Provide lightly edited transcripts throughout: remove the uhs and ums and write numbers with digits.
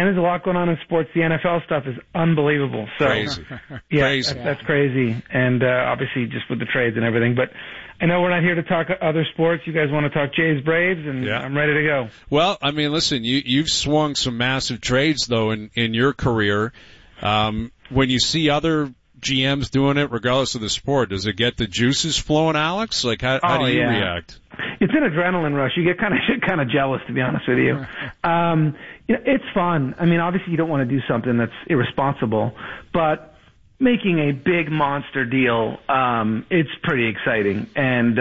man, there's a lot going on in sports. The NFL stuff is unbelievable. So, crazy. Yeah, crazy. That's crazy. And obviously just with the trades and everything. But I know we're not here to talk other sports. You guys want to talk Jays, Braves, and I'm ready to go. Well, I mean, listen, you've swung some massive trades, though, in your career. When you see other GMs doing it, regardless of the sport, does it get the juices flowing, Alex? Like, how do you react? It's an adrenaline rush. You get kind of jealous, to be honest with you. It's fun. I mean, obviously you don't want to do something that's irresponsible, but making a big monster deal, it's pretty exciting. And,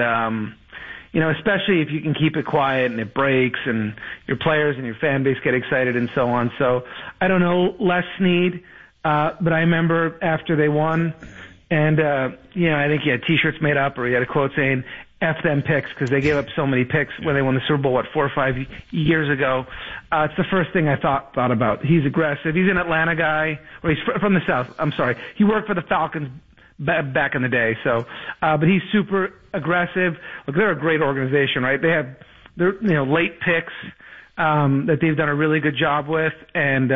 especially if you can keep it quiet and it breaks and your players and your fan base get excited and so on. So I don't know, Les Snead, but I remember after they won, and, I think he had T-shirts made up or he had a quote saying, F them picks, because they gave up so many picks when they won the Super Bowl, 4 or 5 years ago. It's the first thing I thought about. He's aggressive. He's an Atlanta guy, or he's from the South. I'm sorry. He worked for the Falcons back in the day. So, but he's super aggressive. Look, they're a great organization, right? They have their late picks that they've done a really good job with, and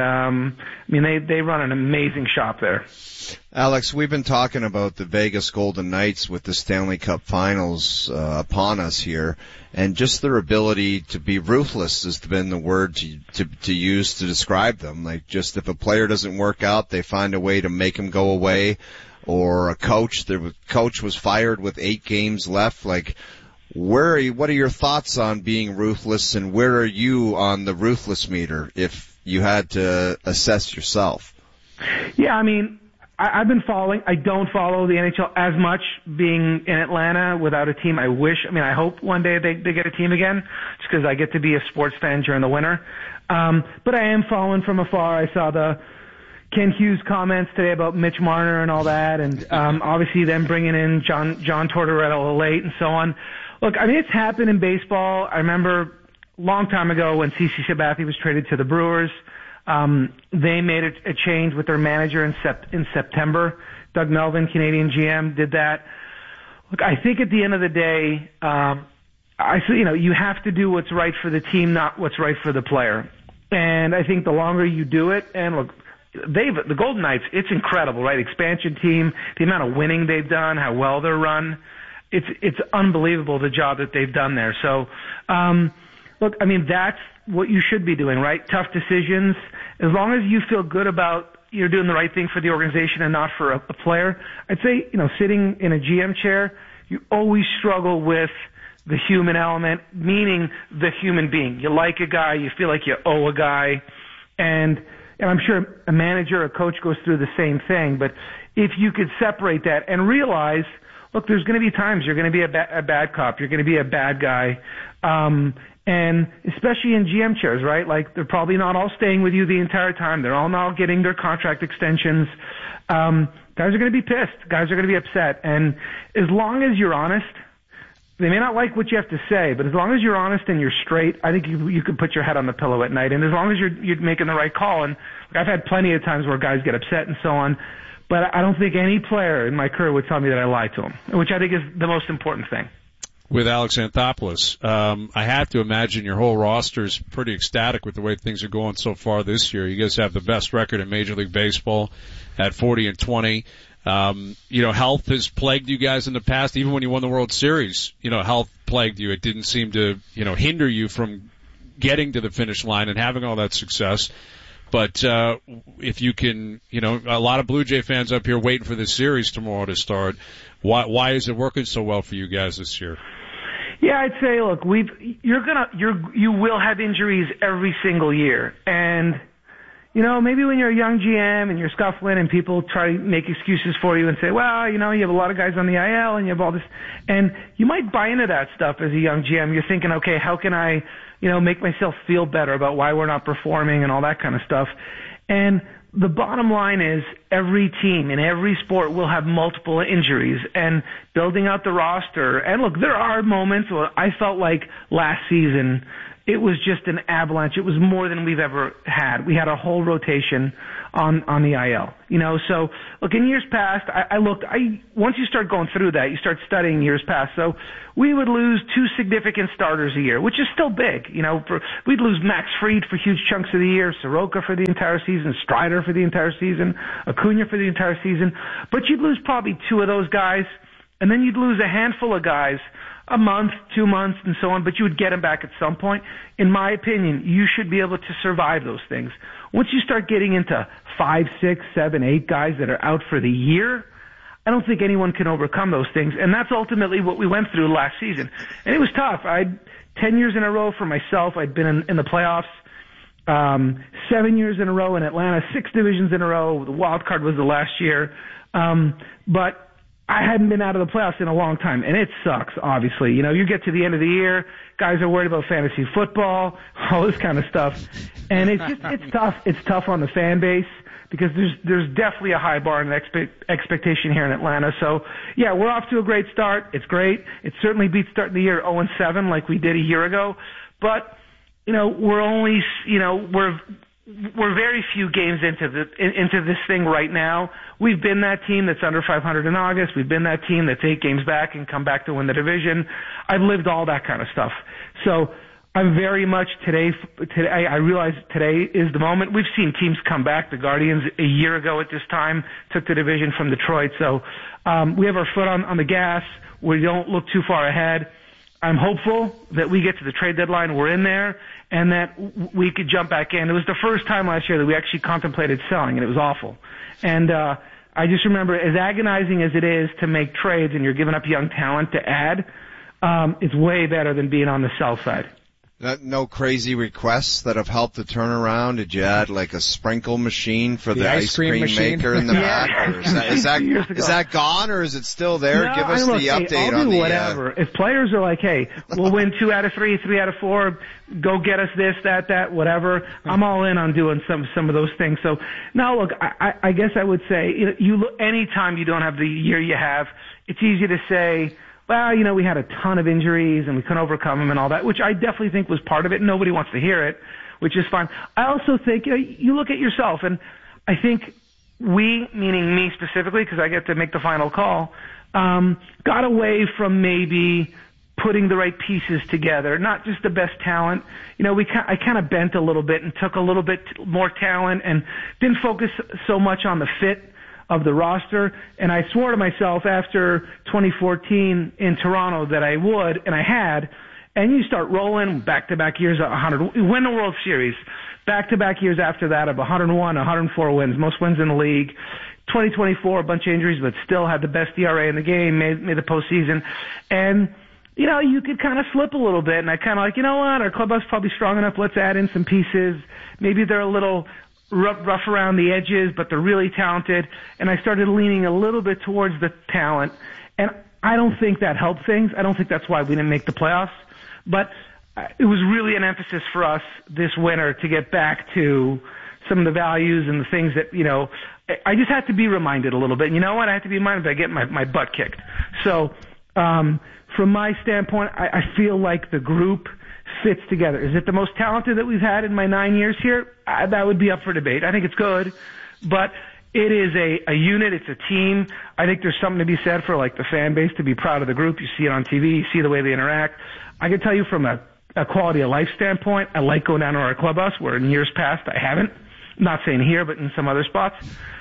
they run an amazing shop there. Alex, we've been talking about the Vegas Golden Knights with the Stanley Cup Finals upon us here, and just their ability to be ruthless has been the word to use to describe them. Like, just if a player doesn't work out, they find a way to make him go away. Or a coach, the coach was fired with 8 games left. Like, what are your thoughts on being ruthless, and where are you on the ruthless meter if you had to assess yourself? Yeah, I mean, I've been following. I don't follow the NHL as much, being in Atlanta without a team. I hope one day they get a team again, just because I get to be a sports fan during the winter. But I am following from afar. I saw the Ken Hughes comments today about Mitch Marner and all that, and obviously them bringing in John Tortorella late and so on. Look, I mean, it's happened in baseball. I remember a long time ago when CC Sabathia was traded to the Brewers. They made a change with their manager in September. Doug Melvin, Canadian GM, did that. Look, I think at the end of the day, you have to do what's right for the team, not what's right for the player. And I think the longer you do it, and look, the Golden Knights, it's incredible, right? Expansion team, the amount of winning they've done, how well they're run. It's unbelievable, the job that they've done there. So, look, I mean, that's what you should be doing, right? Tough decisions. As long as you feel good about you're doing the right thing for the organization and not for a player, I'd say, sitting in a GM chair, you always struggle with the human element, meaning the human being. You like a guy, you feel like you owe a guy, and I'm sure a manager, a coach goes through the same thing, but if you could separate that and realize, look, there's going to be times you're going to be a bad cop, you're going to be a bad guy, and especially in GM chairs, right? Like, they're probably not all staying with you the entire time. They're all now getting their contract extensions. Guys are going to be pissed. Guys are going to be upset. And as long as you're honest, they may not like what you have to say, but as long as you're honest and you're straight, I think you can put your head on the pillow at night. And as long as you're making the right call, and I've had plenty of times where guys get upset and so on, but I don't think any player in my career would tell me that I lied to him, which I think is the most important thing. With Alex Anthopoulos, I have to imagine your whole roster is pretty ecstatic with the way things are going so far this year. You guys have the best record in Major League Baseball at 40-20. Health has plagued you guys in the past. Even when you won the World Series, health plagued you. It didn't seem to, hinder you from getting to the finish line and having all that success. But if you can, a lot of Blue Jay fans up here waiting for this series tomorrow to start. Why is it working so well for you guys this year? Yeah, I'd say, look, you will have injuries every single year, and maybe when you're a young GM and you're scuffling and people try to make excuses for you and say, well, you have a lot of guys on the IL and you have all this, and you might buy into that stuff as a young GM. You're thinking, okay, how can I, make myself feel better about why we're not performing and all that kind of stuff. And the bottom line is every team in every sport will have multiple injuries, and building out the roster. And look, there are moments where I felt like last season it was just an avalanche. It was more than we've ever had. We had a whole rotation on the IL, So look, in years past, once you start going through that, you start studying years past. So we would lose 2 significant starters a year, which is still big. We'd lose Max Fried for huge chunks of the year, Soroka for the entire season, Strider for the entire season, Acuna for the entire season. But you'd lose probably 2 of those guys, and then you'd lose a handful of guys, a month, 2 months, and so on, but you would get them back at some point. In my opinion, you should be able to survive those things. Once you start getting into 5, 6, 7, 8 guys that are out for the year, I don't think anyone can overcome those things, and that's ultimately what we went through last season. And it was tough. 10 years in a row for myself. I'd been in the playoffs 7 years in a row in Atlanta, 6 divisions in a row. The wild card was the last year. But I hadn't been out of the playoffs in a long time, and it sucks, obviously. You get to the end of the year, guys are worried about fantasy football, all this kind of stuff. And it's tough. It's tough on the fan base because there's definitely a high bar and expectation here in Atlanta. So, yeah, we're off to a great start. It's great. It certainly beats starting the year 0-7 like we did a year ago. But, we're only, we're very few games into this thing right now. We've been that team that's under 500 in August. We've been that team that's 8 games back and come back to win the division. I've lived all that kind of stuff. So I'm very much today. I realize today is the moment. We've seen teams come back. The Guardians a year ago at this time took the division from Detroit. So we have our foot on the gas. We don't look too far ahead. I'm hopeful that we get to the trade deadline, we're in there, and that we could jump back in. It was the first time last year that we actually contemplated selling, and it was awful. And I just remember, as agonizing as it is to make trades and you're giving up young talent to add, it's way better than being on the sell side. No crazy requests that have helped the turnaround? Did you add like a sprinkle machine for the ice cream maker in the back? Or is that gone, or is it still there? No, Give us the update I'll on do whatever. If players are like, hey, we'll win 2 out of 3, 3 out of 4, go get us this, that, whatever, I'm all in on doing some of those things. So now look, I guess I would say, anytime you don't have the year you have, it's easy to say, well, we had a ton of injuries and we couldn't overcome them and all that, which I definitely think was part of it. Nobody wants to hear it, which is fine. I also think, you look at yourself, and I think we, meaning me specifically, because I get to make the final call, got away from maybe putting the right pieces together, not just the best talent. I kind of bent a little bit and took a little bit more talent and didn't focus so much on the fit of the roster, and I swore to myself after 2014 in Toronto that I would, and I had, and you start rolling back-to-back years at 100, win the World Series, back-to-back years after that of 101, 104 wins, most wins in the league, 2024, a bunch of injuries, but still had the best ERA in the game, made the postseason, and you could kind of slip a little bit, and I kind of like, what, our clubhouse is probably strong enough, let's add in some pieces, maybe they're a little rough around the edges, but they're really talented. And I started leaning a little bit towards the talent. And I don't think that helped things. I don't think that's why we didn't make the playoffs. But it was really an emphasis for us this winter to get back to some of the values and the things that, I just had to be reminded a little bit. And you know what? I had to be reminded that I get my butt kicked. So from my standpoint, I feel like the group fits together. Is it the most talented that we've had in my 9 years here? That would be up for debate. I think it's good, but it is a unit. It's a team. I think there's something to be said for like the fan base to be proud of the group. You see it on TV. You see the way they interact. I can tell you from a quality of life standpoint, I like going down to our clubhouse where in years past I haven't. I'm not saying here, but in some other spots.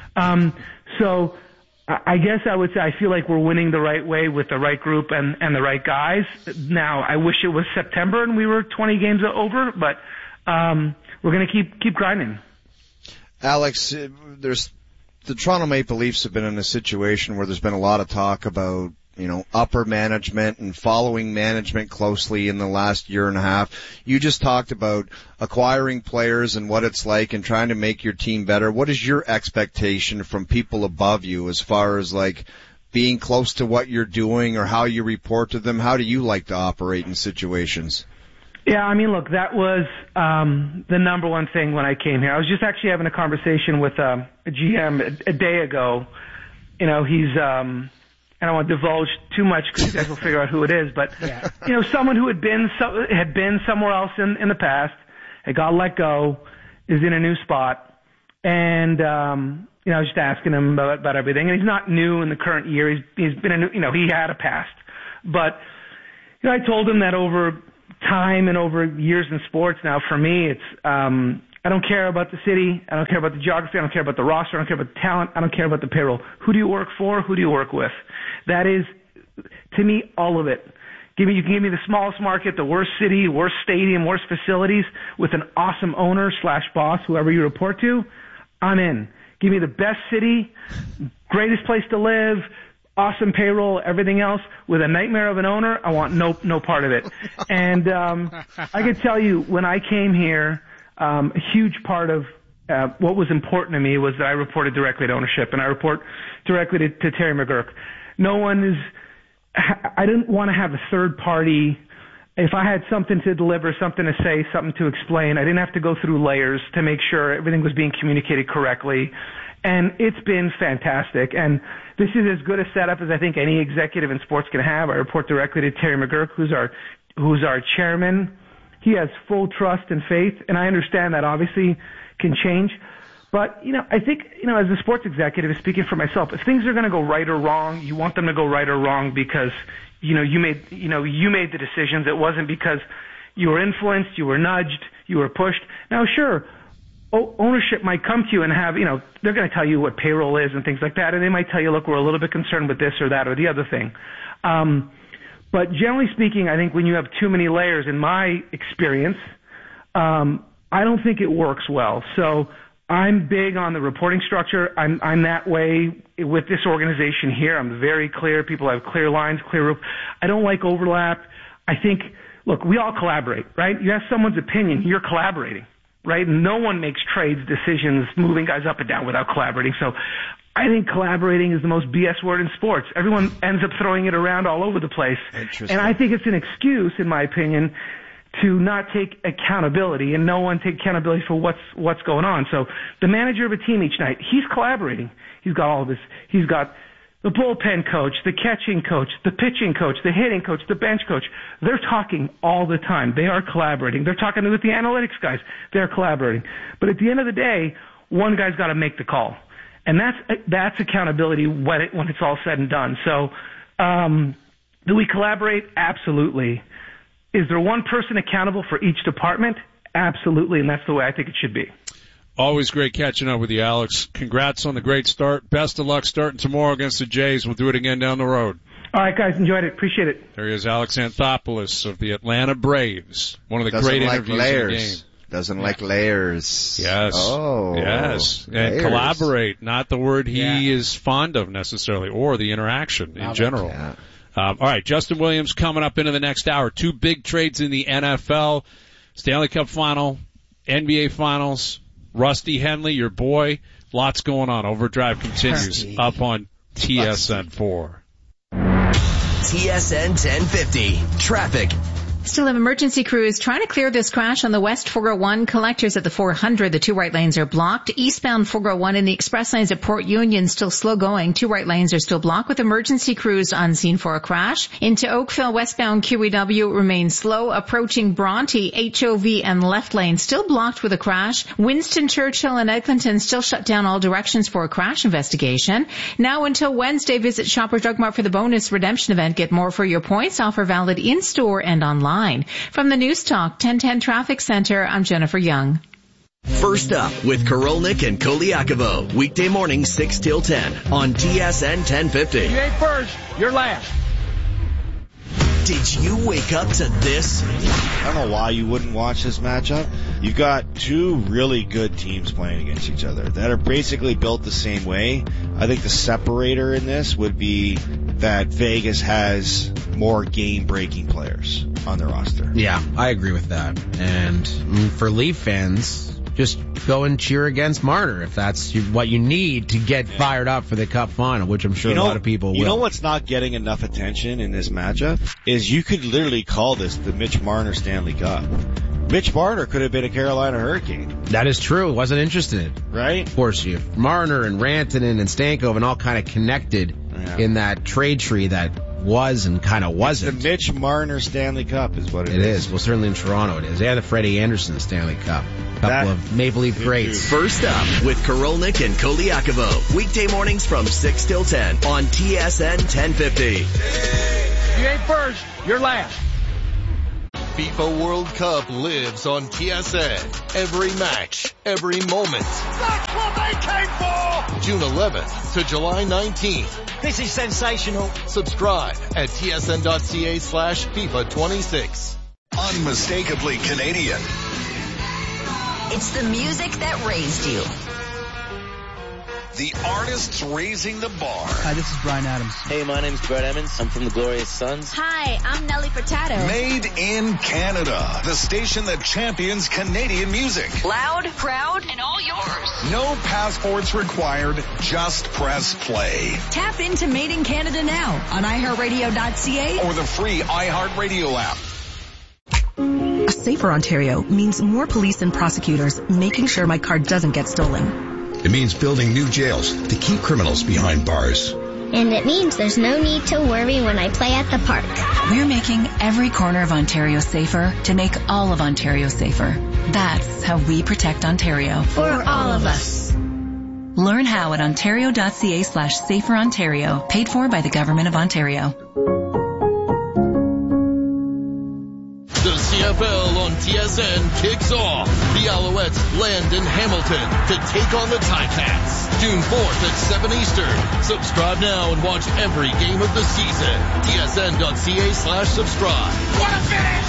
So I guess I would say I feel like we're winning the right way with the right group and the right guys. Now, I wish it was September and we were 20 games over, but we're going to keep grinding. Alex, the Toronto Maple Leafs have been in a situation where there's been a lot of talk about upper management and following management closely in the last year and a half. You just talked about acquiring players and what it's like and trying to make your team better. What is your expectation from people above you as far as like being close to what you're doing or how you report to them? How do you like to operate in situations? Yeah, I mean, look, that was the number one thing when I came here. I was just actually having a conversation with a GM a day ago. He's I don't want to divulge too much because you guys will figure out who it is, but someone who had been somewhere else in the past, had got let go, is in a new spot, and I was just asking him about everything. And he's not new in the current year. He's been he had a past, but I told him that over time and over years in sports now, for me, it's I don't care about the city. I don't care about the geography. I don't care about the roster. I don't care about the talent. I don't care about the payroll. Who do you work for? Who do you work with? That is, to me, all of it. You can give me the smallest market, the worst city, worst stadium, worst facilities, with an awesome owner / boss, whoever you report to. I'm in. Give me the best city, greatest place to live, awesome payroll, everything else, with a nightmare of an owner. I want no part of it. And I can tell you, when I came here, a huge part of what was important to me was that I reported directly to ownership, and I report directly to Terry McGuirk. I didn't want to have a third party. If I had something to deliver, something to say, something to explain, I didn't have to go through layers to make sure everything was being communicated correctly. And it's been fantastic. And this is as good a setup as I think any executive in sports can have. I report directly to Terry McGuirk, who's our chairman. He has full trust and faith, and I understand that obviously can change. But, I think, as a sports executive, speaking for myself, if things are going to go right or wrong, you want them to go right or wrong because, you made the decisions. It wasn't because you were influenced, you were nudged, you were pushed. Now, sure, ownership might come to you and have, they're going to tell you what payroll is and things like that, and they might tell you, look, we're a little bit concerned with this or that or the other thing. But generally speaking, I think when you have too many layers, in my experience, I don't think it works well. So I'm big on the reporting structure. I'm that way with this organization here. I'm very clear. People have clear lines, clear roof. I don't like overlap. I think, look, we all collaborate, right? You have someone's opinion, you're collaborating, right? No one makes trades, decisions, moving guys up and down without collaborating. So I think collaborating is the most BS word in sports. Everyone ends up throwing it around all over the place. And I think it's an excuse, in my opinion, to not take accountability and no one take accountability for what's going on. So the manager of a team each night, he's collaborating. He's got all this. He's got the bullpen coach, the catching coach, the pitching coach, the hitting coach, the bench coach. They're talking all the time. They are collaborating. They're talking with the analytics guys. They're collaborating. But at the end of the day, one guy's got to make the call. And that's accountability when it's all said and done. So do we collaborate? Absolutely. Is there one person accountable for each department? Absolutely, and that's the way I think it should be. Always great catching up with you, Alex. Congrats on the great start. Best of luck starting tomorrow against the Jays. We'll do it again down the road. All right, guys, enjoyed it. Appreciate it. There he is, Alex Anthopoulos of the Atlanta Braves. One of the great interviews in the game. Doesn't like layers. Yes. Oh. Yes. Layers. And collaborate, not the word he is fond of necessarily, or the interaction in general. Yeah. All right, Justin Williams coming up into the next hour. 2 big trades in the NFL. Stanley Cup Final, NBA Finals. Rusty Henley, your boy. Lots going on. Overdrive continues up on TSN 4. TSN 1050. Traffic. Still have emergency crews trying to clear this crash on the West 401. Collectors at the 400. The 2 right lanes are blocked. Eastbound 401 and the express lanes at Port Union still slow going. 2 right lanes are still blocked with emergency crews on scene for a crash. Into Oakville, westbound QEW remains slow. Approaching Bronte, HOV and left lane still blocked with a crash. Winston Churchill and Eglinton still shut down all directions for a crash investigation. Now until Wednesday, visit Shoppers Drug Mart for the bonus redemption event. Get more for your points. Offer valid in-store and online. From the News Talk 1010 Traffic Center, I'm Jennifer Young. First up with Korolnik and Koliakovo. Weekday morning 6 till 10 on TSN 1050. You ain't first, you're last. Did you wake up to this? I don't know why you wouldn't watch this matchup. You got 2 really good teams playing against each other that are basically built the same way. I think the separator in this would be that Vegas has more game-breaking players on their roster. Yeah, I agree with that. And for Leaf fans, just go and cheer against Marner if that's what you need to get fired up for the Cup Final, which I'm sure a lot of people will. You know what's not getting enough attention in this matchup is you could literally call this the Mitch Marner Stanley Cup. Mitch Marner could have been a Carolina Hurricane. That is true. Wasn't interested. Right? Of course, you have Marner and Rantanen and Stankoven all kind of connected in that trade tree that was and kind of wasn't. The Mitch Marner Stanley Cup is what it is. It is. Well, certainly in Toronto it is. They had the Freddie Anderson Stanley Cup. A couple of Maple Leaf greats. First up with Korolnik and Koliakovo. Weekday mornings from 6 till 10 on TSN 1050. You ain't first, you're last. FIFA World Cup lives on TSN. Every match, every moment. That's what they came for! June 11th to July 19th. This is sensational. Subscribe at tsn.ca/FIFA 26. Unmistakably Canadian. It's the music that raised you. The artists raising the bar. Hi, this is Bryan Adams. Hey, my name's Brett Emmons. I'm from the Glorious Sons. Hi, I'm Nelly Furtado. Made in Canada. The station that champions Canadian music. Loud, proud, and all yours. No passports required. Just press play. Tap into Made in Canada now on iHeartRadio.ca or the free iHeartRadio app. A safer Ontario means more police and prosecutors making sure my car doesn't get stolen. It means building new jails to keep criminals behind bars. And it means there's no need to worry when I play at the park. We're making every corner of Ontario safer to make all of Ontario safer. That's how we protect Ontario. For all of us. Learn how at ontario.ca/saferontario, paid for by the Government of Ontario. The CFL on TSN kicks off. The Alouettes land in Hamilton to take on the Ticats. June 4th at 7 Eastern. Subscribe now and watch every game of the season. tsn.ca/subscribe. What a finish!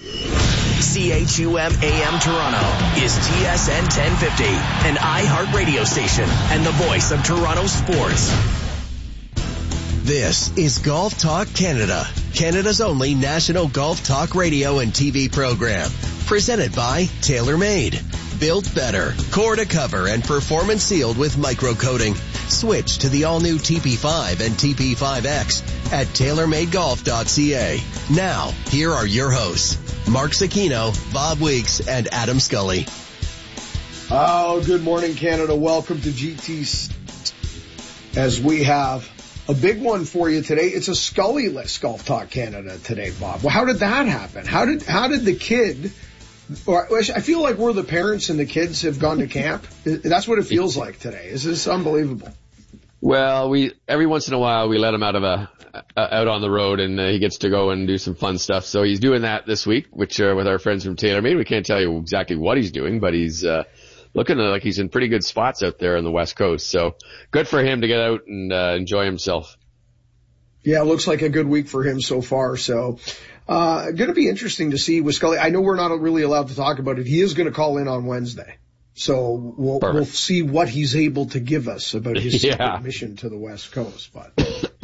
CHUM AM Toronto is TSN 1050, an iHeart radio station and the voice of Toronto sports. This is Golf Talk Canada, Canada's only national golf talk radio and TV program. Presented by TaylorMade. Built better, core to cover and performance sealed with micro-coating. Switch to the all-new TP5 and TP5X at TaylorMadeGolf.ca. Now, here are your hosts, Mark Cicchino, Bob Weeks, and Adam Scully. Oh, good morning, Canada. Welcome to GT's as we have a big one for you today. It's a Scully-less Golf Talk Canada today, Bob. Well, how did that happen? How did the kid, or I feel like we're the parents and the kids have gone to camp. That's what it feels like today. This is unbelievable. Well, every once in a while we let him out on the road, and he gets to go and do some fun stuff. So he's doing that this week, which with our friends from TaylorMade. We can't tell you exactly what he's doing, but he's looking like he's in pretty good spots out there on the West Coast. So good for him to get out and enjoy himself. Yeah, it looks like a good week for him so far. So going to be interesting to see with Scully. I know we're not really allowed to talk about it. He is going to call in on Wednesday. So we'll see what he's able to give us about his mission to the West Coast. But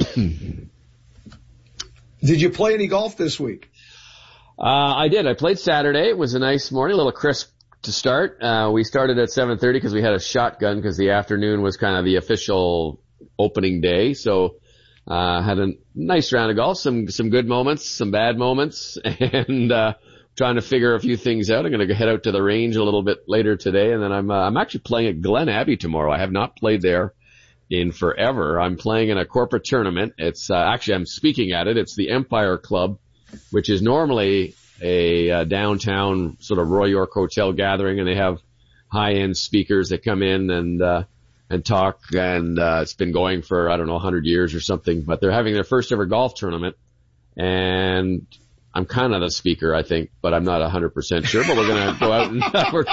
did you play any golf this week? I did. I played Saturday. It was a nice morning, a little crisp to start. We started at 7:30 because we had a shotgun because the afternoon was kind of the official opening day. So had a nice round of golf, some good moments, some bad moments, and trying to figure a few things out. I'm going to head out to the range a little bit later today, and then I'm actually playing at Glen Abbey tomorrow. I have not played there in forever. I'm playing in a corporate tournament. It's actually I'm speaking at it. It's the Empire Club, which is normally a downtown sort of Roy York Hotel gathering, and they have high-end speakers that come in and talk, and it's been going for, 100 years or something, but they're having their first ever golf tournament, and I'm kind of the speaker, I think, but I'm not 100% sure, but we're going to go out and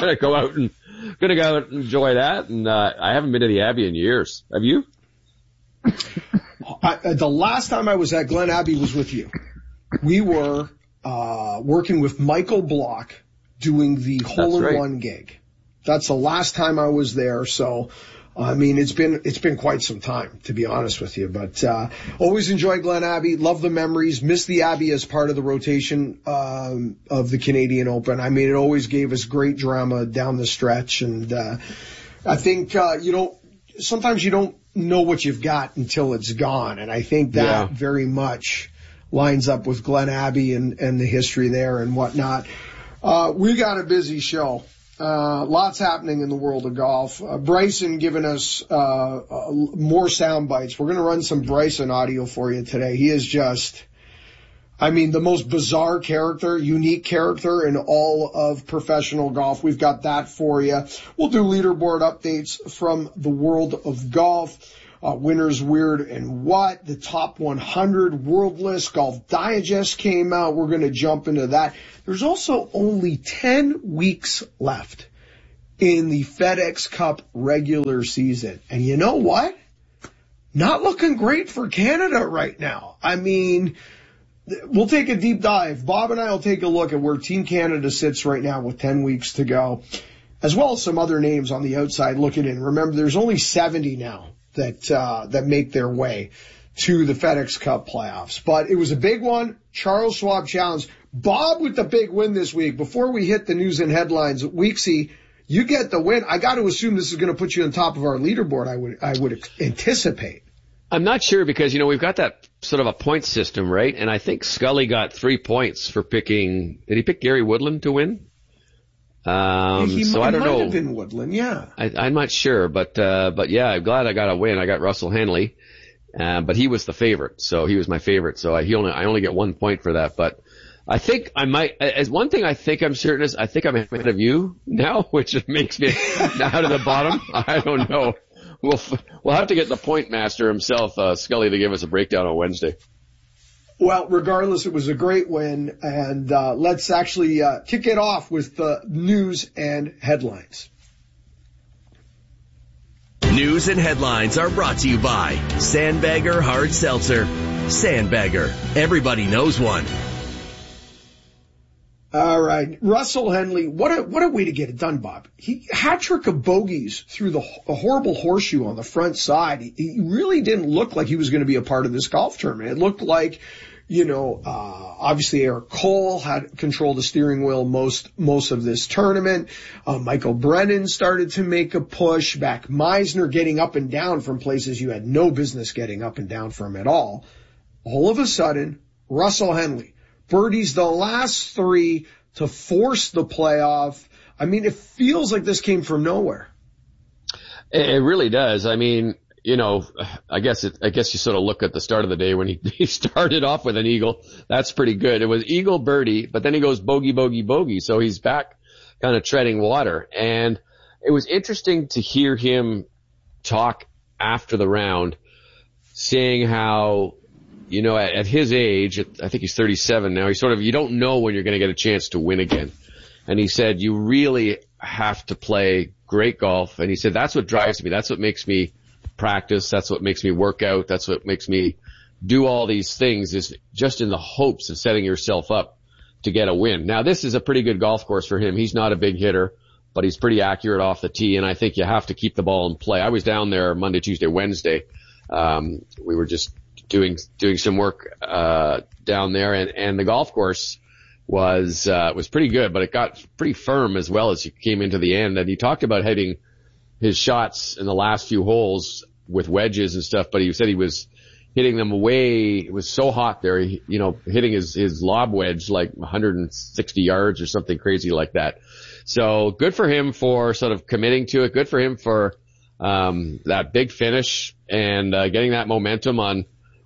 enjoy that, and I haven't been to the Abbey in years. Have you? The last time I was at Glen Abbey was with you. We were working with Michael Block doing the hole-in-one gig. That's the last time I was there. So, I mean, it's been quite some time, to be honest with you. But always enjoy Glen Abbey. Love the memories. Miss the Abbey as part of the rotation of the Canadian Open. I mean, it always gave us great drama down the stretch. And I think sometimes you don't know what you've got until it's gone. And I think that very much lines up with Glen Abbey and the history there and whatnot. We got a busy show. Lots happening in the world of golf. Bryson giving us more sound bites. We're going to run some Bryson audio for you today. He is just, the most bizarre character, unique character in all of professional golf. We've got that for you. We'll do leaderboard updates from the world of golf. Winners Weird and What, the Top 100 World List, Golf Digest came out. We're going to jump into that. There's also only 10 weeks left in the FedEx Cup regular season. And you know what? Not looking great for Canada right now. I mean, we'll take a deep dive. Bob and I will take a look at where Team Canada sits right now with 10 weeks to go, as well as some other names on the outside looking in. Remember, there's only 70 now that make their way to the FedEx Cup playoffs. But it was a big one. Charles Schwab Challenge. Bob with the big win this week. Before we hit the news and headlines, Weeksy, you get the win. I got to assume this is going to put you on top of our leaderboard, I would anticipate. I'm not sure because, we've got that sort of a point system, right? And I think Scully got 3 points for picking, did he pick Gary Woodland to win? So I don't know. Might have been Woodland, yeah. I'm not sure, but yeah, I'm glad I got a win. I got Russell Henley, but he was the favorite, so he was my favorite. So I only get 1 point for that, but I think I might, as one thing I think I'm certain is, I think I'm ahead of you now, which makes me out of the bottom. I don't know. We'll have to get the point master himself, Scully, to give us a breakdown on Wednesday. Well, regardless, it was a great win, and let's actually kick it off with the news and headlines. News and headlines are brought to you by Sandbagger Hard Seltzer. Sandbagger. Everybody knows one. All right. Russell Henley, what a way to get it done, Bob. Hat-trick of bogeys through a horrible horseshoe on the front side. He really didn't look like he was going to be a part of this golf tournament. It looked like, obviously Eric Cole had controlled the steering wheel most of this tournament. Michael Brennan started to make a push. Back Meisner getting up and down from places you had no business getting up and down from at all. All of a sudden, Russell Henley birdies the last 3 to force the playoff. I mean, it feels like this came from nowhere. It really does. I mean, I guess you sort of look at the start of the day when he started off with an eagle. That's pretty good. It was eagle birdie, but then he goes bogey, bogey, bogey. So he's back kind of treading water. And it was interesting to hear him talk after the round, saying how, at his age, I think he's 37 now, you don't know when you're going to get a chance to win again. And he said, you really have to play great golf. And he said, that's what drives me. That's what makes me practice. That's what makes me work out. That's what makes me do all these things, is just in the hopes of setting yourself up to get a win. Now, this is a pretty good golf course for him. He's not a big hitter, but he's pretty accurate off the tee. And I think you have to keep the ball in play. I was down there Monday, Tuesday, Wednesday. We were just doing some work down there, and the golf course was pretty good, but it got pretty firm as well as he came into the end. And he talked about hitting his shots in the last few holes with wedges and stuff, but he said he was hitting them away. It was so hot there, hitting his lob wedge like 160 yards or something crazy like that. So good for him for sort of committing to it. Good for him for that big finish and getting that momentum on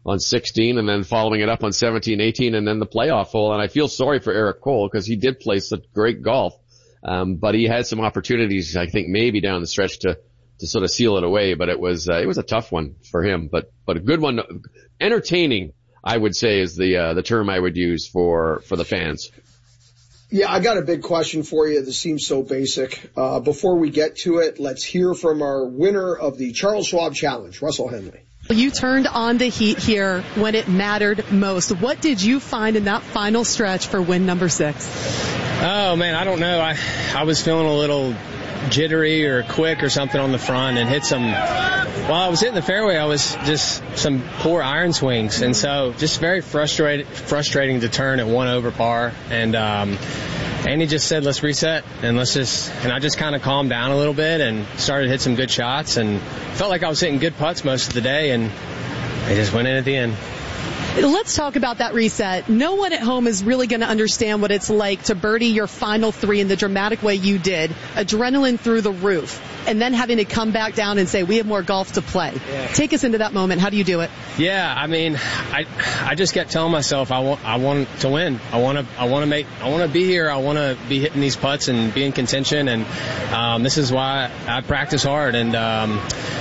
16 and then following it up on 17, 18 and then the playoff hole. And I feel sorry for Eric Cole because he did play such great golf. But he had some opportunities, I think, maybe down the stretch to sort of seal it away. But it was a tough one for him, but a good one. Entertaining, I would say, is the term I would use for the fans. Yeah, I got a big question for you. This seems so basic. Before we get to it, let's hear from our winner of the Charles Schwab Challenge, Russell Henley. You turned on the heat here when it mattered most. What did you find in that final stretch for win number 6? Oh, man, I don't know. I was feeling a little jittery or quick or something on the front and hit some. While I was hitting the fairway, I was just some poor iron swings. And so just very frustrating to turn at 1 over par. And Andy just said, let's reset and I just kind of calmed down a little bit and started to hit some good shots and felt like I was hitting good putts most of the day and they just went in at the end. Let's talk about that reset. No one at home is really going to understand what it's like to birdie your final 3 in the dramatic way you did, adrenaline through the roof, and then having to come back down and say, we have more golf to play. Yeah. Take us into that moment. How do you do it? Yeah, I mean, I just kept telling myself I want to win. I want to be here. I want to be hitting these putts and be in contention, and this is why I practice hard. And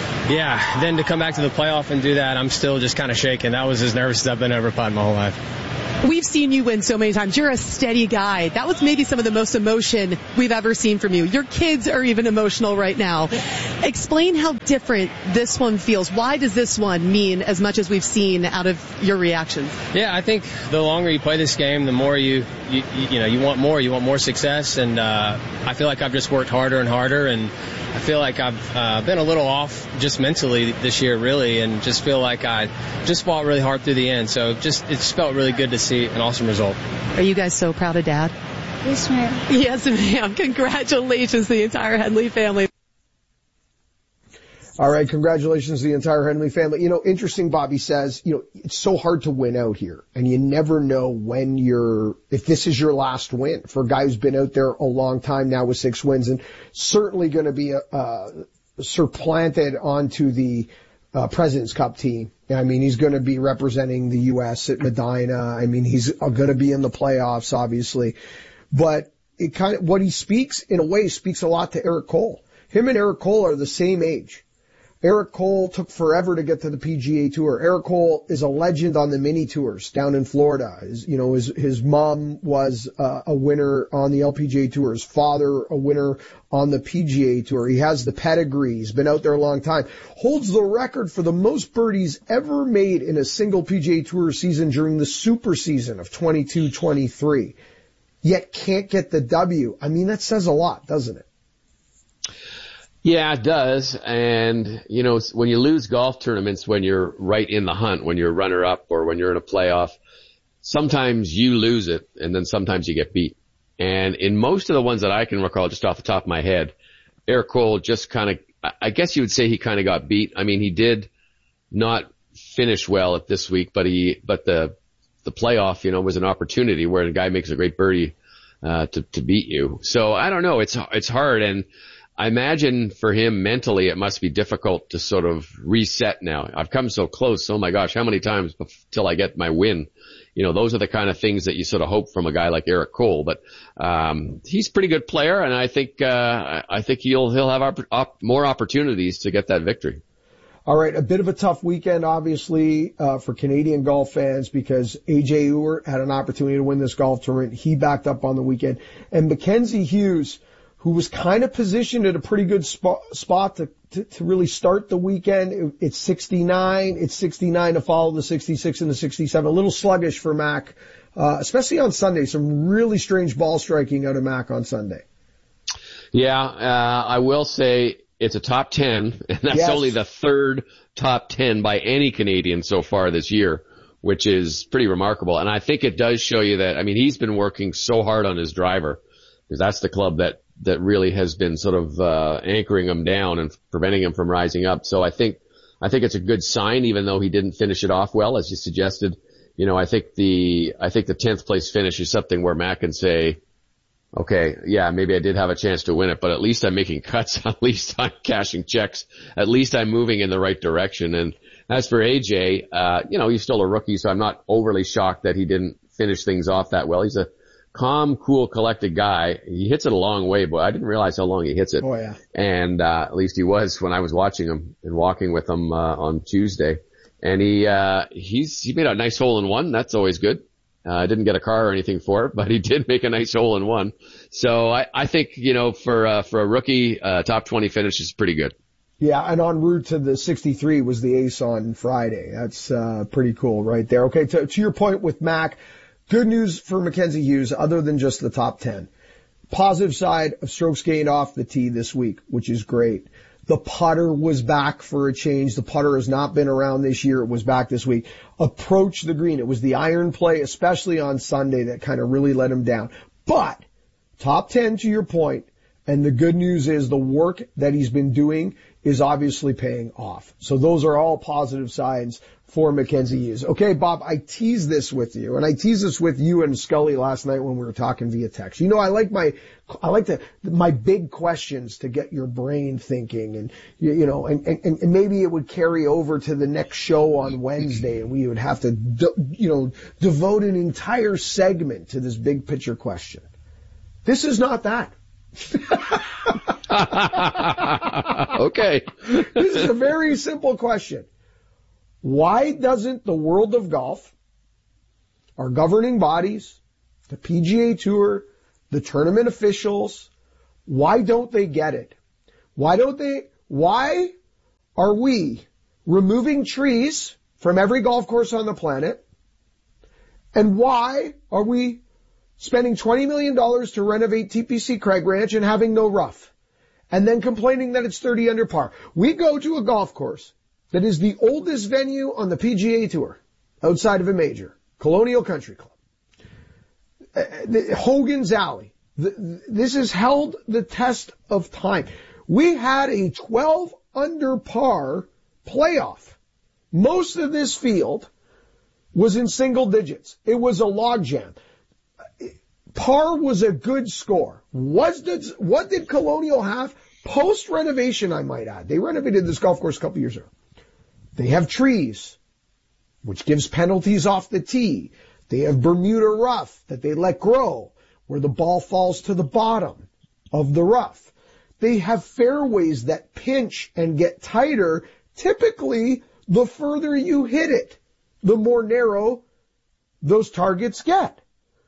yeah, then to come back to the playoff and do that, I'm still just kind of shaking. That was as nervous as I've been over a putt my whole life. We've seen you win so many times. You're a steady guy. That was maybe some of the most emotion we've ever seen from you. Your kids are even emotional right now. Explain how different this one feels. Why does this one mean as much as we've seen out of your reactions? Yeah, I think the longer you play this game, the more you want more. You want more success, and I feel like I've just worked harder and harder, and I feel like I've been a little off just mentally this year, really, and just feel like I just fought really hard through the end. So it just felt really good to see an awesome result. Are you guys so proud of Dad? Yes, ma'am. Yes, ma'am. Congratulations to the entire Henley family. All right, congratulations to the entire Henley family. Interesting, Bobby says, it's so hard to win out here, and you never know if this is your last win for a guy who's been out there a long time now with 6 wins, and certainly going to be supplanted onto the President's Cup team. I mean, he's going to be representing the U.S. at Medina. I mean, he's going to be in the playoffs, obviously, but what he speaks, in a way, speaks a lot to Eric Cole. Him and Eric Cole are the same age. Eric Cole took forever to get to the PGA Tour. Eric Cole is a legend on the mini tours down in Florida. His mom was a winner on the LPGA Tour. His father, a winner on the PGA Tour. He has the pedigree. He's been out there a long time. Holds the record for the most birdies ever made in a single PGA Tour season during the super season of 22-23. Yet can't get the W. I mean, that says a lot, doesn't it? Yeah, it does. And, when you lose golf tournaments, when you're right in the hunt, when you're runner-up or when you're in a playoff, sometimes you lose it and then sometimes you get beat. And in most of the ones that I can recall just off the top of my head, Eric Cole just I guess you would say he kind of got beat. I mean, he did not finish well at this week, but the playoff, was an opportunity where a guy makes a great birdie, to beat you. So I don't know. It's hard. And I imagine for him mentally it must be difficult to sort of reset now. I've come so close. Oh my gosh, how many times till I get my win? Those are the kind of things that you sort of hope from a guy like Eric Cole. But he's a pretty good player, and I think he'll have more opportunities to get that victory. All right, a bit of a tough weekend, obviously, for Canadian golf fans because A.J. Ewart had an opportunity to win this golf tournament. He backed up on the weekend. And Mackenzie Hughes, who was kind of positioned at a pretty good spot to really start the weekend. It's 69. It's 69 to follow the 66 and the 67. A little sluggish for Mac, especially on Sunday. Some really strange ball striking out of Mac on Sunday. Yeah, I will say it's a top 10, and that's only the third top 10 by any Canadian so far this year, which is pretty remarkable. And I think it does show you that, he's been working so hard on his driver, because that's the club that really has been sort of anchoring him down and preventing him from rising up. So I think it's a good sign, even though he didn't finish it off well, as you suggested. I think the 10th place finish is something where Mac can say, okay, yeah, maybe I did have a chance to win it, but at least I'm making cuts, at least I'm cashing checks, at least I'm moving in the right direction. And as for AJ, he's still a rookie, so I'm not overly shocked that he didn't finish things off that well. He's a calm, cool, collected guy. He hits it a long way, but I didn't realize how long he hits it. Oh, yeah. And at least he was when I was watching him and walking with him on Tuesday. And he made a nice hole in one. That's always good. I didn't get a car or anything for it, but he did make a nice hole in one. So I think, for a rookie, top 20 finish is pretty good. Yeah, and en route to the 63 was the ace on Friday. That's pretty cool right there. Okay, to your point with Mac, good news for Mackenzie Hughes other than just the top 10. Positive side of strokes gained off the tee this week, which is great. The putter was back for a change. The putter has not been around this year. It was back this week. Approach the green. It was the iron play, especially on Sunday, that kind of really let him down. But top 10 to your point, and the good news is the work that he's been doing is obviously paying off. So those are all positive signs for Mackenzie Hughes. Okay, Bob, I teased this with you, and I teased this with you and Scully last night when we were talking via text. I like my big questions to get your brain thinking, and and maybe it would carry over to the next show on Wednesday, and we would have to devote an entire segment to this big picture question. This is not that. Okay. This is a very simple question. Why doesn't the world of golf, our governing bodies, the PGA Tour, the tournament officials, why don't they get it? Why are we removing trees from every golf course on the planet? And why are we spending $20 million to renovate TPC Craig Ranch and having no rough? And then complaining that it's 30 under par. We go to a golf course that is the oldest venue on the PGA Tour outside of a major, Colonial Country Club. Hogan's Alley. This has held the test of time. We had a 12 under par playoff. Most of this field was in single digits. It was a logjam. Par was a good score. What did Colonial have? Post-renovation, I might add. They renovated this golf course a couple years ago. They have trees, which gives penalties off the tee. They have Bermuda rough that they let grow, where the ball falls to the bottom of the rough. They have fairways that pinch and get tighter. Typically, the further you hit it, the more narrow those targets get.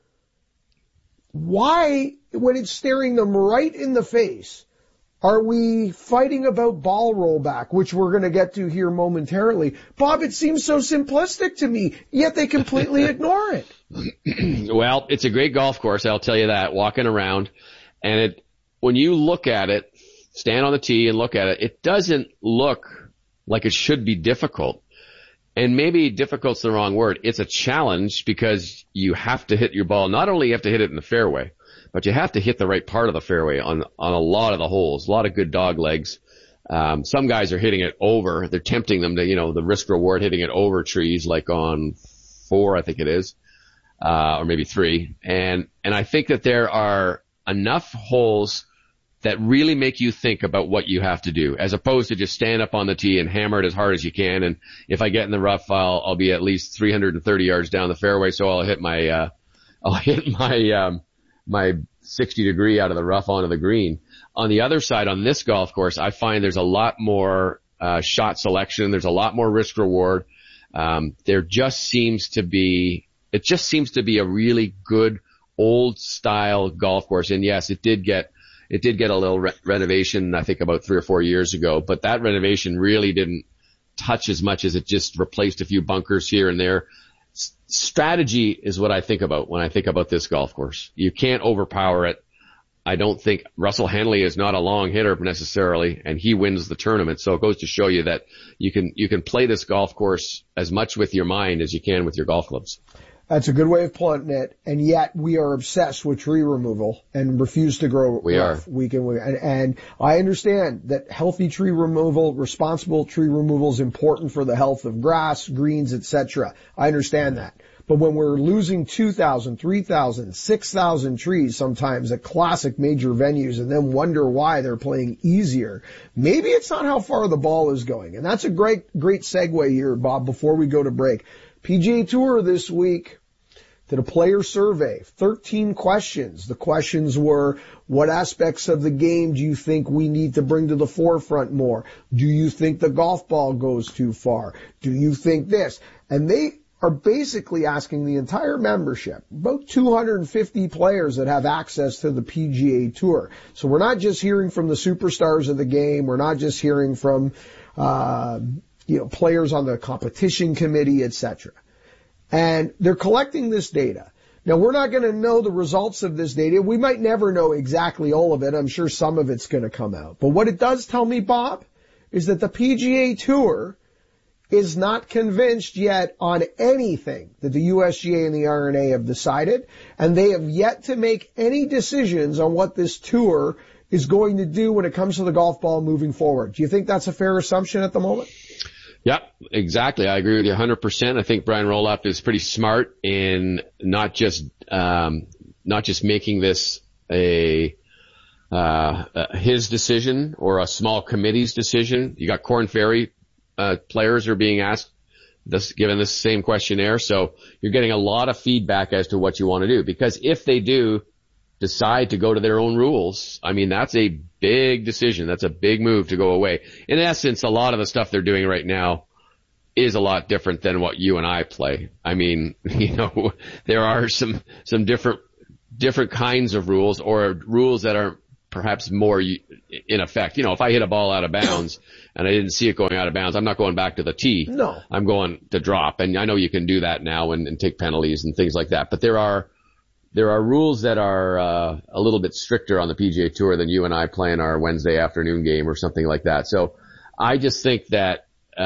Why, when it's staring them right in the face, are we fighting about ball rollback, which we're going to get to here momentarily? Bob, it seems so simplistic to me, yet they completely ignore it. Well, it's a great golf course, I'll tell you that, walking around. And when you look at it, stand on the tee and look at it, it doesn't look like it should be difficult. And maybe difficult's the wrong word. It's a challenge because you have to hit your ball. Not only you have to hit it in the fairway, but you have to hit the right part of the fairway on a lot of the holes. A lot of good dog legs. Some guys are hitting it over. They're tempting them to, the risk reward, hitting it over trees, like on 4, I think it is, or maybe 3. And I think that there are enough holes that really make you think about what you have to do, as opposed to just stand up on the tee and hammer it as hard as you can. And if I get in the rough, I'll be at least 330 yards down the fairway, so I'll hit my 60 degree out of the rough onto the green. On the other side, on this golf course, I find there's a lot more shot selection. There's a lot more risk reward. It just seems to be a really good old style golf course. And yes, it did get a little renovation, I think about 3 or 4 years ago, but that renovation really didn't touch as much as it just replaced a few bunkers here and there. Strategy is what I think about when I think about this golf course. You can't overpower it. I don't think Russell Henley is not a long hitter necessarily, and he wins the tournament. So it goes to show you that you can play this golf course as much with your mind as you can with your golf clubs. That's a good way of putting it, and yet we are obsessed with tree removal and refuse to grow week in week. And I understand that healthy tree removal, responsible tree removal is important for the health of grass, greens, etc. I understand that. But when we're losing 2,000, 3,000, 6,000 trees sometimes at classic major venues and then wonder why they're playing easier, maybe it's not how far the ball is going. And that's a great segue here, Bob, before we go to break. PGA Tour this week did a player survey, 13 questions. The questions were, what aspects of the game do you think we need to bring to the forefront more? Do you think the golf ball goes too far? Do you think this? And they are basically asking the entire membership, about 250 players that have access to the PGA Tour. So we're not just hearing from the superstars of the game. We're not just hearing from, players on the competition committee, etc. And they're collecting this data. Now, we're not going to know the results of this data. We might never know exactly all of it. I'm sure some of it's going to come out. But what it does tell me, Bob, is that the PGA Tour is not convinced yet on anything that the USGA and the R&A have decided, and they have yet to make any decisions on what this tour is going to do when it comes to the golf ball moving forward. Do you think that's a fair assumption at the moment? Yep, exactly. I agree with you 100%. I think Brian Roloff is pretty smart in not just making this his decision or a small committee's decision. You got Korn Ferry players are being asked given this same questionnaire, so you're getting a lot of feedback as to what you want to do. Because if they do decide to go to their own rules, I mean, that's a big decision. That's a big move to go away. In essence, a lot of the stuff they're doing right now is a lot different than what you and I play. I mean, there are some different kinds of rules, or rules that are perhaps more in effect. If I hit a ball out of bounds and I didn't see it going out of bounds, I'm not going back to the tee. No. I'm going to drop. And I know you can do that now and take penalties and things like that. But there are rules that are a little bit stricter on the PGA Tour than you and I play in our Wednesday afternoon game or something like that. So I just think that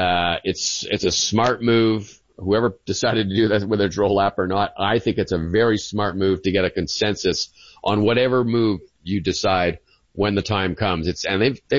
it's a smart move. Whoever decided to do that, whether it's roll up or not, I think it's a very smart move to get a consensus on whatever move you decide when the time comes. They're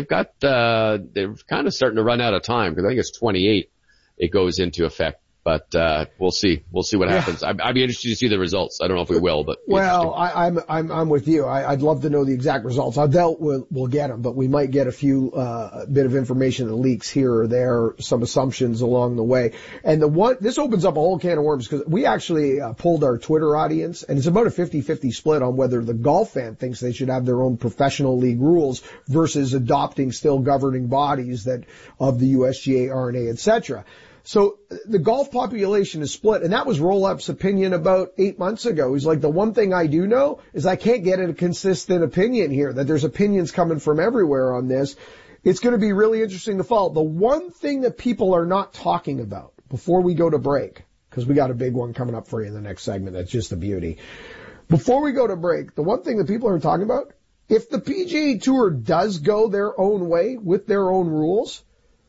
kind of starting to run out of time, because I think it's 28 it goes into effect. But we'll see. We'll see what happens. I'd be interested to see the results. I don't know if we will, but well, I'm with you. I'd love to know the exact results. I doubt we'll get them, but we might get a few bit of information that leaks here or there, some assumptions along the way. And this opens up a whole can of worms, because we actually polled our Twitter audience, and it's about a 50-50 split on whether the golf fan thinks they should have their own professional league rules versus adopting still governing bodies that of the USGA, R&A, etc. So the golf population is split, and that was Roll-Up's opinion about 8 months ago. He's like, the one thing I do know is I can't get a consistent opinion here, that there's opinions coming from everywhere on this. It's going to be really interesting to follow. The one thing that people are not talking about before we go to break, because we got a big one coming up for you in the next segment, that's just a beauty. Before we go to break, the one thing that people are talking about, if the PGA Tour does go their own way with their own rules,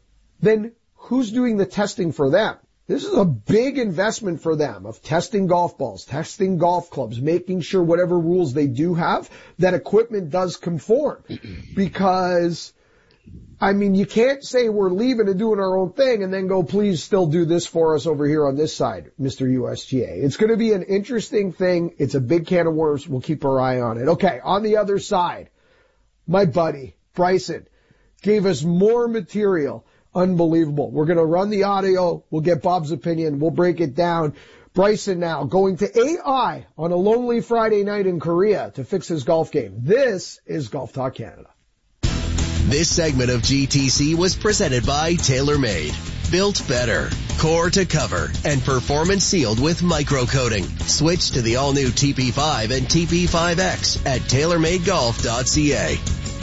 then who's doing the testing for them? This is a big investment for them of testing golf balls, testing golf clubs, making sure whatever rules they do have, that equipment does conform. Because, I mean, you can't say we're leaving and doing our own thing and then go, please still do this for us over here on this side, Mr. USGA. It's going to be an interesting thing. It's a big can of worms. We'll keep our eye on it. Okay, on the other side, my buddy, Bryson, gave us more material. Unbelievable. We're going to run the audio. We'll get Bob's opinion. We'll break it down. Bryson now going to AI on a lonely Friday night in Korea to fix his golf game. This is Golf Talk Canada. This segment of GTC was presented by TaylorMade. Built better, core to cover, and performance sealed with microcoating. Switch to the all-new TP5 and TP5X at TaylorMadeGolf.ca.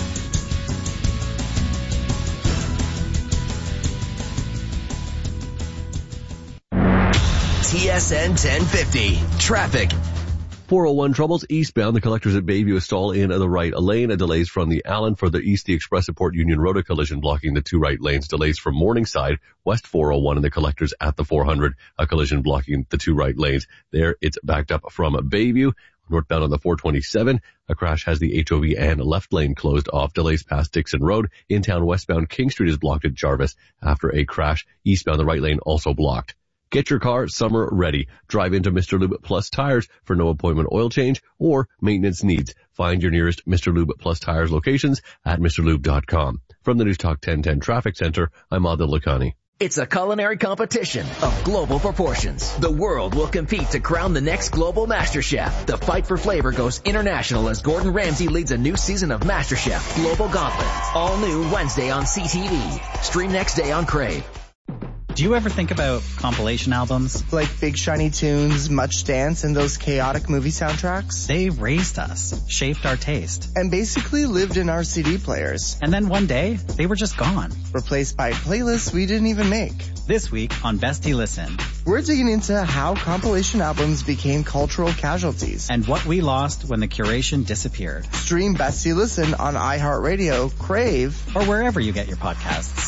TSN 1050. Traffic. 401 troubles eastbound. The collectors at Bayview stall in the right lane. Delays from the Allen. Further east, the Express at Port Union Road, a collision blocking the two right lanes. Delays from Morningside, west 401 and the collectors at the 400, a collision blocking the two right lanes. There, it's backed up from Bayview. Northbound on the 427, a crash has the HOV and left lane closed off. Delays past Dixon Road. In town westbound, King Street is blocked at Jarvis after a crash. Eastbound, the right lane also blocked. Get your car summer ready. Drive into Mr. Lube Plus Tires for no appointment oil change or maintenance needs. Find your nearest Mr. Lube Plus Tires locations at MrLube.com. From the News Talk 1010 Traffic Center, I'm Adil Lakhani. It's a culinary competition of global proportions. The world will compete to crown the next global master chef. The fight for flavor goes international as Gordon Ramsay leads a new season of MasterChef Global Gauntlet. All new Wednesday on CTV. Stream next day on Crave. Do you ever think about compilation albums? Like Big Shiny Tunes, Much Dance, and those chaotic movie soundtracks? They raised us, shaped our taste. And basically lived in our CD players. And then one day, they were just gone. Replaced by playlists we didn't even make. This week on Bestie Listen, we're digging into how compilation albums became cultural casualties. And what we lost when the curation disappeared. Stream Bestie Listen on iHeartRadio, Crave, or wherever you get your podcasts.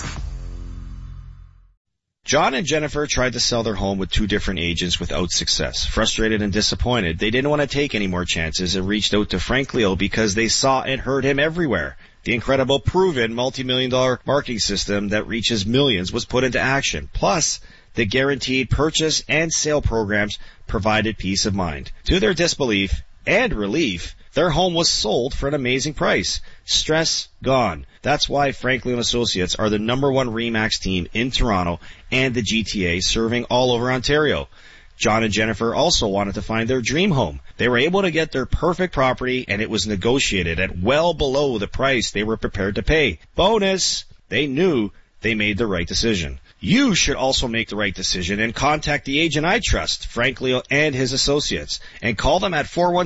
John and Jennifer tried to sell their home with two different agents without success. Frustrated and disappointed, they didn't want to take any more chances and reached out to Frank Leo because they saw and heard him everywhere. The incredible, proven, multi-million-dollar marketing system that reaches millions was put into action. Plus, the guaranteed purchase and sale programs provided peace of mind. To their disbelief and relief, their home was sold for an amazing price. Stress gone. That's why Franklin & Associates are the #1 RE/MAX team in Toronto and the GTA, serving all over Ontario. John and Jennifer also wanted to find their dream home. They were able to get their perfect property, and it was negotiated at well below the price they were prepared to pay. Bonus, they knew they made the right decision. You should also make the right decision and contact the agent I trust, Frank Leo and his associates, and call them at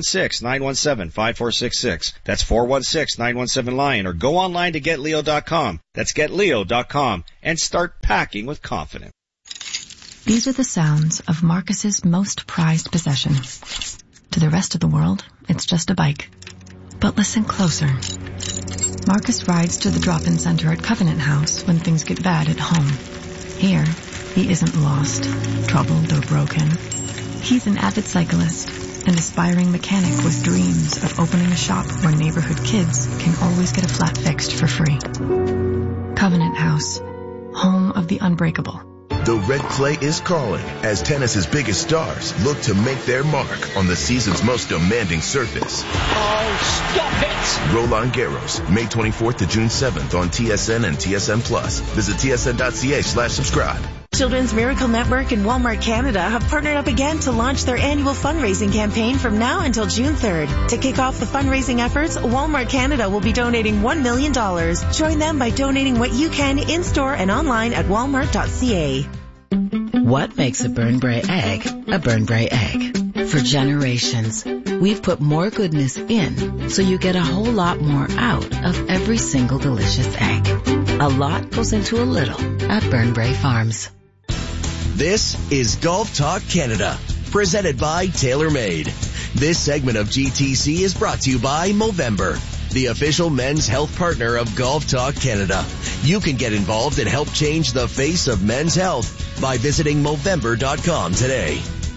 416-917-5466. That's 416-917-LION, or go online to GetLeo.com. That's GetLeo.com, and start packing with confidence. These are the sounds of Marcus's most prized possession. To the rest of the world, it's just a bike. But listen closer. Marcus rides to the drop-in center at Covenant House when things get bad at home. Here, he isn't lost, troubled, or broken. He's an avid cyclist, an aspiring mechanic with dreams of opening a shop where neighborhood kids can always get a flat fixed for free. Covenant House, home of the unbreakable. The red clay is calling as tennis's biggest stars look to make their mark on the season's most demanding surface. Oh, stop it! Roland Garros, May 24th to June 7th on TSN and TSN Plus. Visit tsn.ca/subscribe. Children's Miracle Network and Walmart Canada have partnered up again to launch their annual fundraising campaign from now until June 3rd. To kick off the fundraising efforts, Walmart Canada will be donating $1 million. Join them by donating what you can in-store and online at walmart.ca. What makes a Burnbrae egg a Burnbrae egg? For generations, we've put more goodness in so you get a whole lot more out of every single delicious egg. A lot goes into a little at Burnbrae Farms. This is Golf Talk Canada, presented by TaylorMade. This segment of GTC is brought to you by Movember, the official men's health partner of Golf Talk Canada. You can get involved and help change the face of men's health by visiting Movember.com today.